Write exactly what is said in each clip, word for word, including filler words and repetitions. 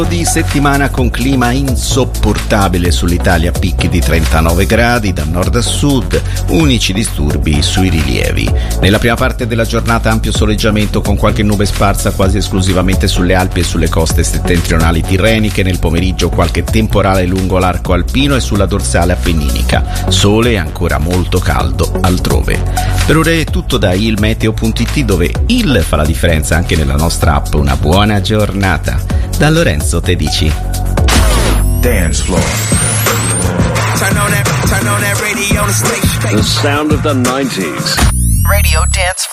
Di settimana con clima insopportabile sull'Italia, picchi di trentanove gradi da nord a sud, unici disturbi sui rilievi. Nella prima parte della giornata ampio soleggiamento con qualche nube sparsa quasi esclusivamente sulle Alpi e sulle coste settentrionali tirreniche, nel pomeriggio qualche temporale lungo l'arco alpino e sulla dorsale appenninica, sole e ancora molto caldo altrove. Per ora è tutto da il meteo punto it, dove il fa la differenza anche nella nostra app. Una buona giornata da Lorenzo Tedici. Dance floor. Turn on that, turn on that radio station. The sound of the nineties. Radio Dance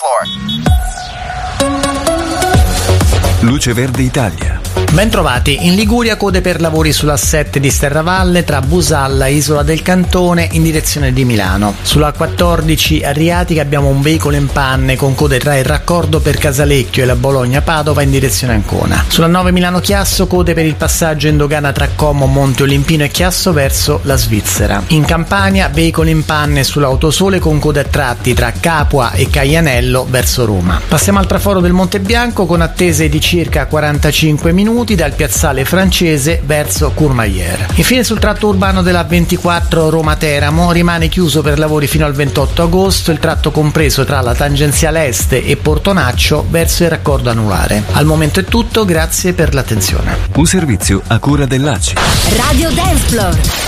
Floor. Luce Verde Italia. Bentrovati. In Liguria code per lavori sull'A sette di Sterravalle tra Busalla e Isola del Cantone in direzione di Milano. Sulla quattordici Adriatica abbiamo un veicolo in panne con code tra il raccordo per Casalecchio e la Bologna-Padova in direzione Ancona. Sulla nove Milano-Chiasso code per il passaggio in dogana tra Como, Monte Olimpino e Chiasso verso la Svizzera. In Campania veicolo in panne sull'Autosole con code a tratti tra Capua e Caianello verso Roma. Passiamo al traforo del Monte Bianco con attese di circa quarantacinque minuti dal piazzale francese verso Courmayeur. Infine sul tratto urbano della ventiquattro Roma-Teramo rimane chiuso per lavori fino al ventotto agosto il tratto compreso tra la tangenziale est e Portonaccio verso il raccordo anulare. Al momento è tutto, grazie per l'attenzione. Un servizio a cura dell'A C I. Radio Dance Floor.